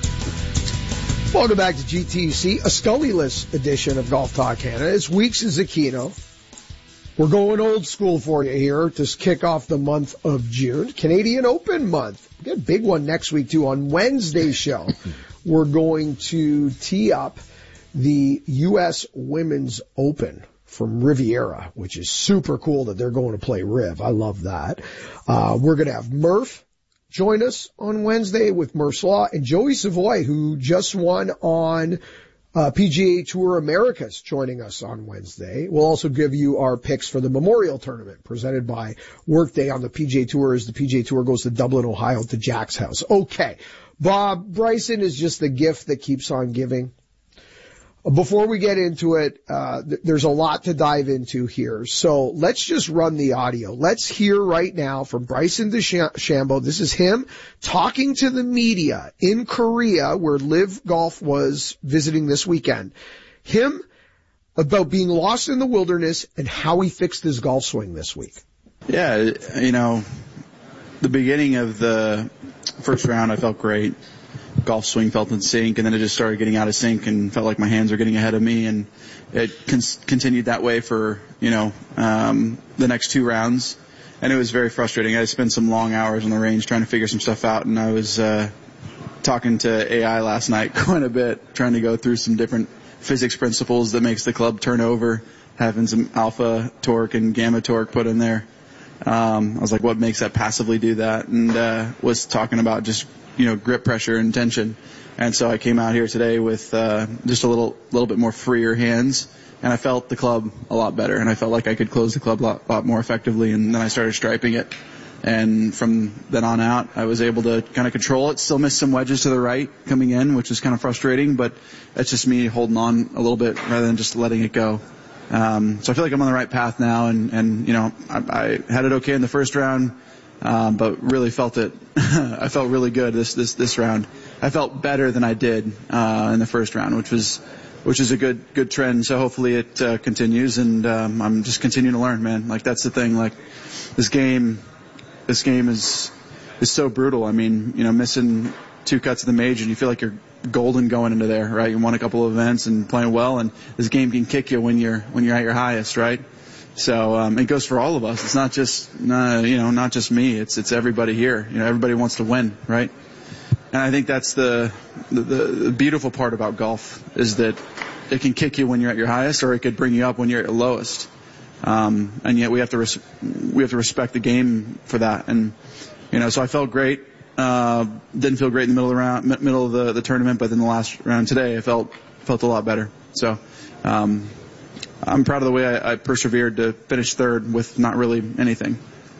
Welcome back to GTC, a Scully-less edition of Golf Talk Canada. It's Weeks and Zucchino. We're going old school for you here to kick off the month of June. Canadian Open month. We got a big one next week, too. On Wednesday's show, we're going to tee up the U.S. Women's Open from Riviera, which is super cool that they're going to play Riv. I love that. We're going to have Murph join us on Wednesday with Murph's Law, and Joey Savoy, who just won on PGA Tour Americas, joining us on Wednesday. We'll also give you our picks for the Memorial Tournament presented by Workday on the PGA Tour as the PGA Tour goes to Dublin, Ohio to Jack's house. Okay. Bob, Bryson is just the gift that keeps on giving. Before we get into it, there's a lot to dive into here. So let's just run the audio. Let's hear right now from Bryson DeChambeau. This is him talking to the media in Korea, where Live Golf was visiting this weekend. Him about being lost in the wilderness and how he fixed his golf swing this week. Yeah, the beginning of the first round, I felt great. Golf swing felt in sync, and then it just started getting out of sync and felt like my hands were getting ahead of me, and it continued that way for, the next two rounds, and it was very frustrating. I spent some long hours on the range trying to figure some stuff out, and I was talking to AI last night quite a bit, trying to go through some different physics principles that makes the club turn over, having some alpha torque and gamma torque put in there. I was like, what makes that passively do that? And was talking about just grip pressure and tension. And so I came out here today with just a little bit more freer hands, and I felt the club a lot better, and I felt like I could close the club a lot more effectively, and then I started striping it. And from then on out, I was able to kind of control it. Still missed some wedges to the right coming in, which is kind of frustrating, but that's just me holding on a little bit rather than just letting it go. So I feel like I'm on the right path now, and I had it okay in the first round, but really felt it. I felt really good this round. I felt better than I did in the first round, which is a good trend. So hopefully it continues, and I'm just continuing to learn, man. Like, that's the thing. Like, this game is so brutal. I mean, missing two cuts of the major, and you feel like you're golden going into there, right? You won a couple of events and playing well, and this game can kick you when you're at your highest, right? So it goes for all of us. It's not just not just me. It's everybody here. Everybody wants to win, right? And I think that's the beautiful part about golf, is that it can kick you when you're at your highest, or it could bring you up when you're at your lowest. And yet we have to respect the game for that. And so I felt great. Didn't feel great in the middle of the tournament, but in the last round today, I felt felt a lot better. So, I'm proud of the way I persevered to finish third with not really anything.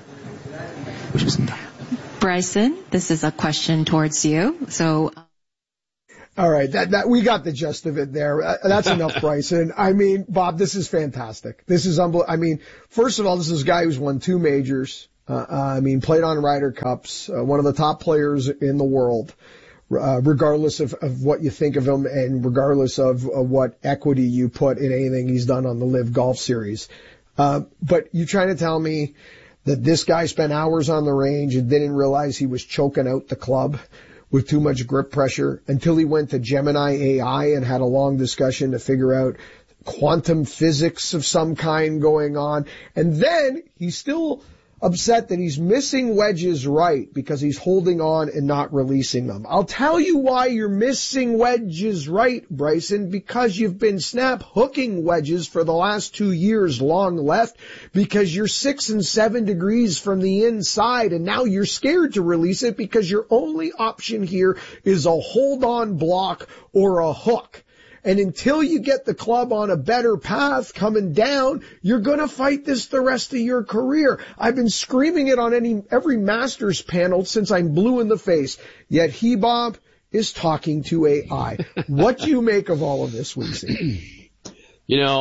Bryson, this is a question towards you. So, all right, that we got the gist of it there. That's enough, Bryson. I mean, Bob, this is fantastic. This is unbelievable. I mean, first of all, this is a guy who's won 2 majors. Played on Ryder Cups, one of the top players in the world, regardless of what you think of him and regardless of what equity you put in anything he's done on the LIV Golf Series. But you're trying to tell me that this guy spent hours on the range and didn't realize he was choking out the club with too much grip pressure until he went to Gemini AI and had a long discussion to figure out quantum physics of some kind going on. And then he's still upset that he's missing wedges right because he's holding on and not releasing them. I'll tell you why you're missing wedges right, Bryson, because you've been snap hooking wedges for the last 2 years long left because you're 6 and 7 degrees from the inside and now you're scared to release it because your only option here is a hold on block or a hook. And until you get the club on a better path coming down, you're going to fight this the rest of your career. I've been screaming it on every Masters panel since I'm blue in the face. Yet he, Bob, is talking to AI. What do you make of all of this, Weezy? You know,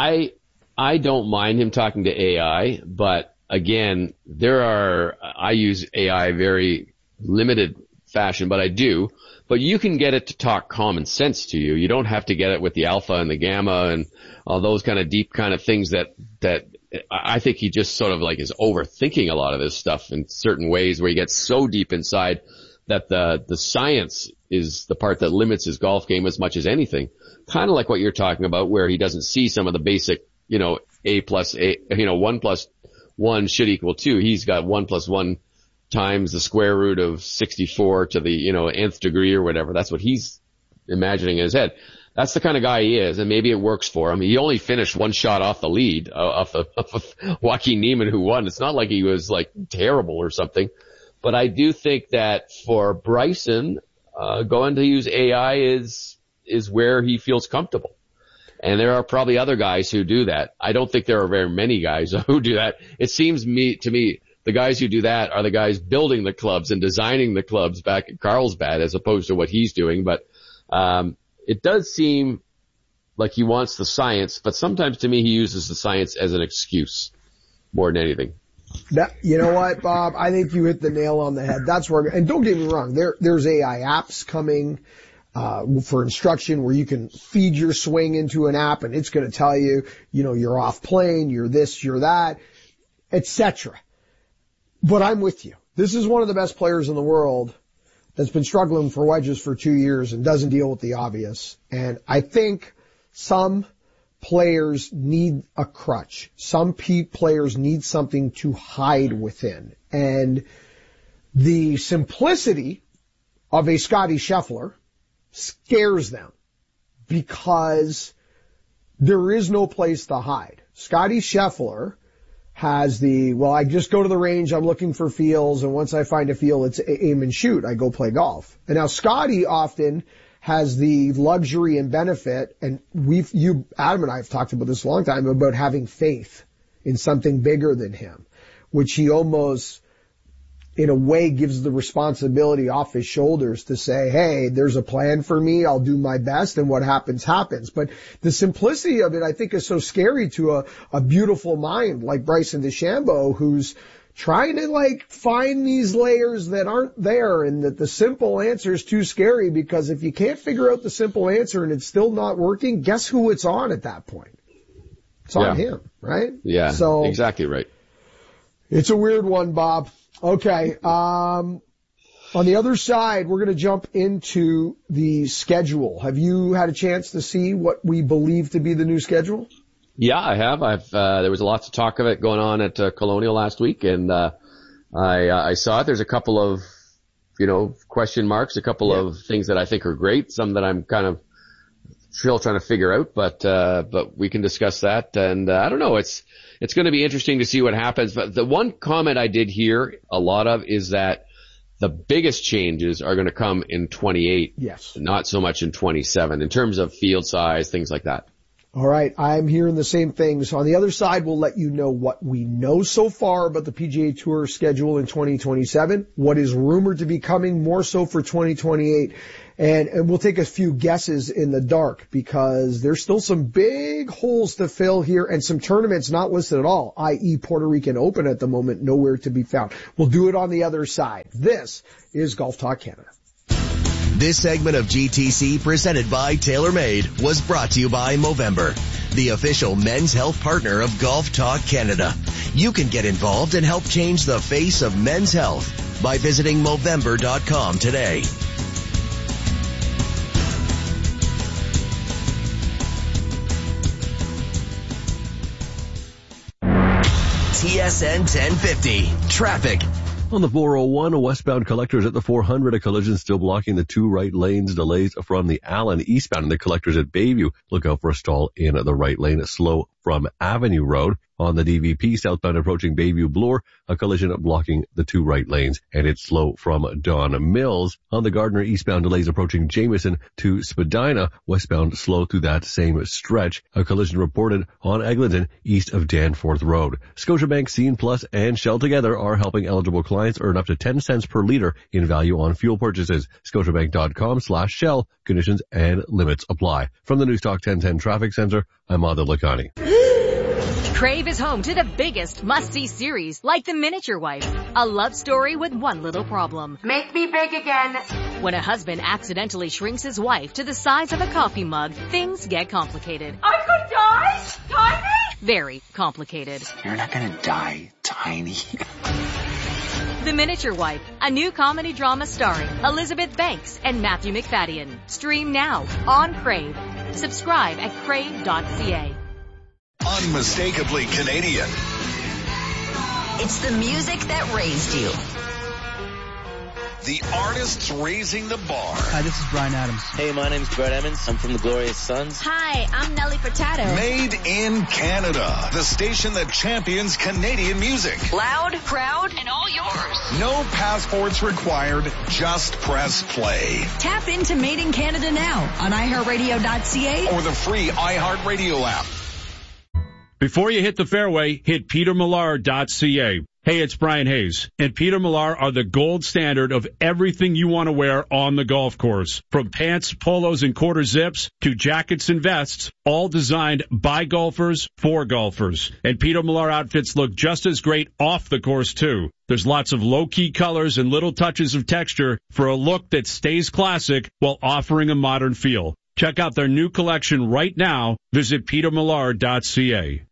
I don't mind him talking to AI, but again, I use AI very limited fashion, but I do. But you can get it to talk common sense to you. You don't have to get it with the alpha and the gamma and all those kind of deep kind of things that I think he just sort of like is overthinking a lot of this stuff in certain ways where he gets so deep inside that the science is the part that limits his golf game as much as anything. Kind of like what you're talking about where he doesn't see some of the basic, A plus A, 1 plus 1 should equal 2. He's got 1 plus 1 times the square root of 64 to the, nth degree or whatever. That's what he's imagining in his head. That's the kind of guy he is, and maybe it works for him. He only finished 1 shot off the lead, off of Joaquin Niemann, who won. It's not like he was like terrible or something. But I do think that for Bryson, going to use AI is where he feels comfortable. And there are probably other guys who do that. I don't think there are very many guys who do that. It seems to me, the guys who do that are the guys building the clubs and designing the clubs back at Carlsbad as opposed to what he's doing. But it does seem like he wants the science, but sometimes to me he uses the science as an excuse more than anything. You know what, Bob? I think you hit the nail on the head. That's where, and don't get me wrong, there's AI apps coming for instruction where you can feed your swing into an app and it's going to tell you, you're off plane, you're this, you're that, etc. But I'm with you. This is one of the best players in the world that's been struggling for wedges for 2 years and doesn't deal with the obvious. And I think some players need a crutch. Some players need something to hide within. And the simplicity of a Scottie Scheffler scares them because there is no place to hide. Scottie Scheffler has I just go to the range, I'm looking for feels, and once I find a feel, it's aim and shoot. I go play golf. And now Scottie often has the luxury and benefit, and Adam and I have talked about this a long time, about having faith in something bigger than him, which he almost, in a way, gives the responsibility off his shoulders to say, hey, there's a plan for me, I'll do my best, and what happens, happens. But the simplicity of it, I think, is so scary to a beautiful mind like Bryson DeChambeau, who's trying to, find these layers that aren't there, and that the simple answer is too scary, because if you can't figure out the simple answer and it's still not working, guess who it's on at that point? It's on him, right? Yeah, so exactly right. It's a weird one, Bob. Okay, on the other side, we're going to jump into the schedule. Have you had a chance to see what we believe to be the new schedule? Yeah, I have. There was lots of talk of it going on at Colonial last week, and I saw it. There's a couple of, question marks, a couple of things that I think are great, some that I'm kind of still trying to figure out, but we can discuss that. And I don't know, it's going to be interesting to see what happens. But the one comment I did hear a lot of is that The biggest changes are going to come in 28. Yes. Not so much in 27 in terms of field size, things like that. All right, I'm hearing the same things. On the other side, we'll let you know what we know so far about the PGA Tour schedule in 2027, what is rumored to be coming more so for 2028, and we'll take a few guesses in the dark because there's still some big holes to fill here and some tournaments not listed at all, i.e. Puerto Rican Open at the moment, nowhere to be found. We'll do it on the other side. This is Golf Talk Canada. This segment of GTC presented by TaylorMade was brought to you by Movember, the official men's health partner of Golf Talk Canada. You can get involved and help change the face of men's health by visiting Movember.com today. TSN 1050 Traffic. On the 401, westbound collectors at the 400, a collision still blocking the two right lanes. Delays from the Allen eastbound and the collectors at Bayview. Look out for a stall in the right lane. Slow from Avenue Road. On the DVP, southbound approaching Bayview Bloor, a collision blocking the two right lanes, and it's slow from Don Mills. On the Gardner eastbound, delays approaching Jameson to Spadina, westbound slow through that same stretch. A collision reported on Eglinton east of Danforth Road. Scotiabank, Scene Plus, and Shell together are helping eligible clients earn up to 10 cents per liter in value on fuel purchases. Scotiabank.com/Shell. Conditions and limits apply. From the Newstalk 1010 Traffic Center, I'm Adil Lakhani. Crave is home to the biggest must-see series, like The Miniature Wife, a love story with one little problem. Make me big again. When a husband accidentally shrinks his wife to the size of a coffee mug, things get complicated. I could die? Tiny? Very complicated. You're not gonna die tiny. The Miniature Wife, a new comedy drama starring Elizabeth Banks and Matthew McFadden. Stream now on Crave. Subscribe at crave.ca. Unmistakably Canadian. It's the music that raised you. The artists raising the bar. Hi, this is Bryan Adams. Hey, my name's Brett Emmons. I'm from the Glorious Sons. Hi, I'm Nelly Furtado. Made in Canada. The station that champions Canadian music. Loud, proud, and all yours. No passports required. Just press play. Tap into Made in Canada now on iHeartRadio.ca or the free iHeartRadio app. Before you hit the fairway, hit petermillar.ca. Hey, it's Brian Hayes, and Peter Millar are the gold standard of everything you want to wear on the golf course. From pants, polos, and quarter zips to jackets and vests, all designed by golfers for golfers. And Peter Millar outfits look just as great off the course, too. There's lots of low-key colors and little touches of texture for a look that stays classic while offering a modern feel. Check out their new collection right now. Visit petermillar.ca.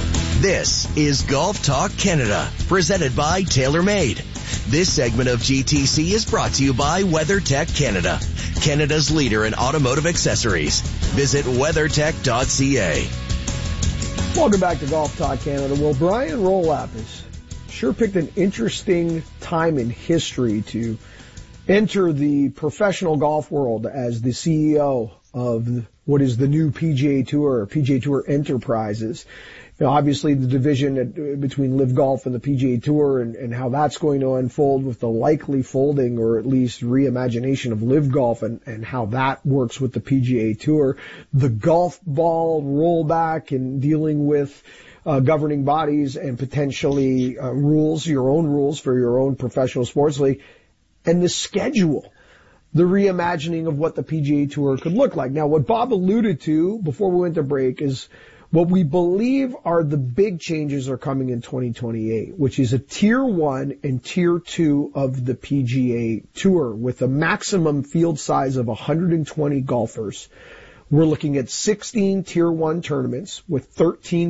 This is Golf Talk Canada, presented by TaylorMade. This segment of GTC is brought to you by WeatherTech Canada, Canada's leader in automotive accessories. Visit weathertech.ca. Welcome back to Golf Talk Canada. Well, Brian Rolapp has sure picked an interesting time in history to enter the professional golf world as the CEO of what is the new PGA Tour Enterprises. You know, obviously the division between Live Golf and the PGA Tour and how that's going to unfold with the likely folding or at least reimagination of Live Golf and how that works with the PGA Tour. The golf ball rollback and dealing with governing bodies and potentially rules, your own rules for your own professional sports league, and the schedule. The reimagining of what the PGA Tour could look like. Now, what Bob alluded to before we went to break is what we believe are the big changes are coming in 2028, which is a Tier 1 and Tier 2 of the PGA Tour with a maximum field size of 120 golfers. We're looking at 16 Tier 1 tournaments with 3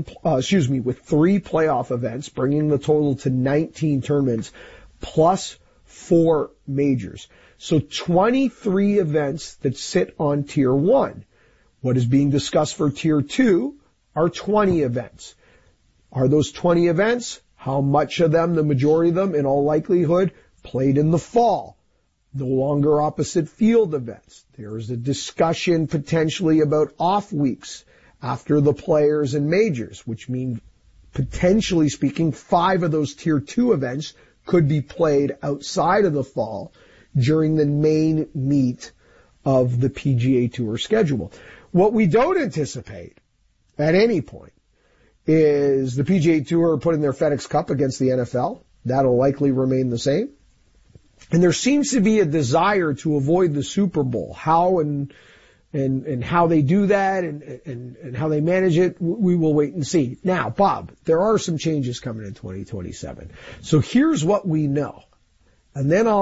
playoff events, bringing the total to 19 tournaments plus 4 majors. So 23 events that sit on Tier 1. What is being discussed for Tier 2 are 20 events. Are those 20 events? How much of them, the majority of them, in all likelihood, played in the fall? No longer opposite field events. There is a discussion potentially about off weeks after the players and majors, which mean, potentially speaking, 5 of those Tier 2 events could be played outside of the fall during the main meet of the PGA Tour schedule. What we don't anticipate at any point is the PGA Tour putting their FedEx Cup against the NFL. That'll likely remain the same. And there seems to be a desire to avoid the Super Bowl. How and how they do that and how they manage it, we will wait and see. Now, Bob, there are some changes coming in 2027. So here's what we know. And then I'll